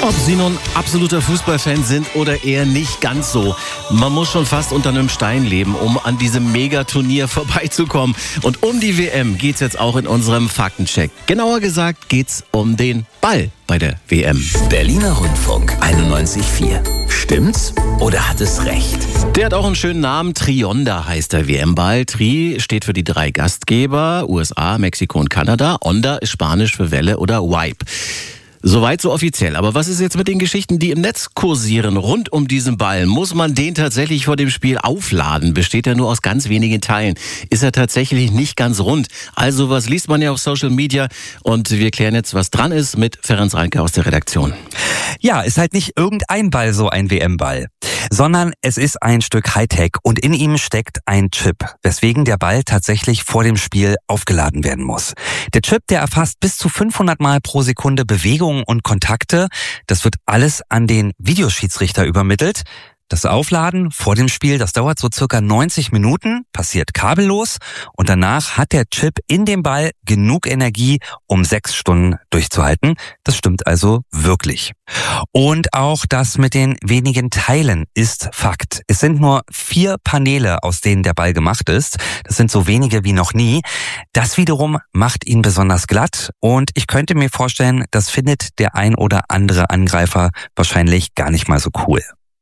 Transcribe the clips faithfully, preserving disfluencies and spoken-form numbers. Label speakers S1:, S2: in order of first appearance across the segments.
S1: Ob Sie nun absoluter Fußballfan sind oder eher nicht ganz so, man muss schon fast unter einem Stein leben, um an diesem Megaturnier vorbeizukommen. Und um die W M geht's jetzt auch in unserem Faktencheck. Genauer gesagt geht's um den Ball bei der W M.
S2: Berliner Rundfunk einundneunzig Komma vier. Stimmt's oder hat es recht?
S1: Der hat auch einen schönen Namen. Trionda heißt der W M-Ball. Tri steht für die drei Gastgeber, U S A, Mexiko und Kanada. Onda ist Spanisch für Welle oder Wipe. Soweit so offiziell. Aber was ist jetzt mit den Geschichten, die im Netz kursieren rund um diesen Ball? Muss man den tatsächlich vor dem Spiel aufladen? Besteht er nur aus ganz wenigen Teilen? Ist er tatsächlich nicht ganz rund? Also was liest man ja auf Social Media? Und wir klären jetzt, was dran ist mit Ferenc Reinke aus der Redaktion.
S3: Ja, ist halt nicht irgendein Ball so ein W M-Ball, sondern es ist ein Stück Hightech und in ihm steckt ein Chip, weswegen der Ball tatsächlich vor dem Spiel aufgeladen werden muss. Der Chip, der erfasst bis zu fünfhundert Mal pro Sekunde Bewegungen und Kontakte. Das wird alles an den Videoschiedsrichter übermittelt. Das Aufladen vor dem Spiel, das dauert so circa neunzig Minuten, passiert kabellos und danach hat der Chip in dem Ball genug Energie, um sechs Stunden durchzuhalten. Das stimmt also wirklich. Und auch das mit den wenigen Teilen ist Fakt. Es sind nur vier Paneele, aus denen der Ball gemacht ist. Das sind so wenige wie noch nie. Das wiederum macht ihn besonders glatt und ich könnte mir vorstellen, das findet der ein oder andere Angreifer wahrscheinlich gar nicht mal so cool.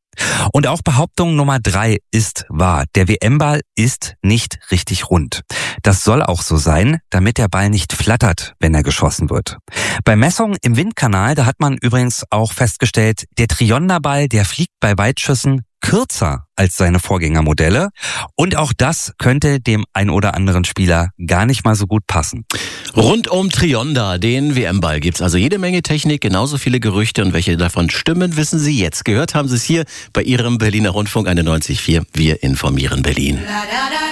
S3: Und auch Behauptung Nummer drei ist wahr. Der W M-Ball ist nicht richtig rund. Das soll auch so sein, damit der Ball nicht flattert, wenn er geschossen wird. Bei Messungen im Windkanal, da hat man übrigens auch festgestellt, der Trionda-Ball, der fliegt bei Weitschüssen kürzer als seine Vorgängermodelle. Und auch das könnte dem ein oder anderen Spieler gar nicht mal so gut passen.
S1: Rund um Trionda, den W M-Ball, gibt's also jede Menge Technik, genauso viele Gerüchte. Und welche davon stimmen, wissen Sie jetzt. Gehört haben Sie es hier bei Ihrem Berliner Rundfunk einundneunzig Komma vier. Wir informieren Berlin.